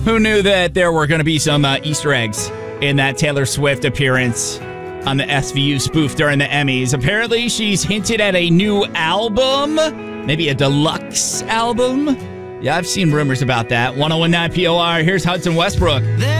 Who knew that there were going to be some Easter eggs in that Taylor Swift appearance on the SVU spoof during the Emmys? Apparently, she's hinted at a new album, maybe a deluxe album. Yeah, I've seen rumors about that. 101.9 POR, here's Hudson Westbrook.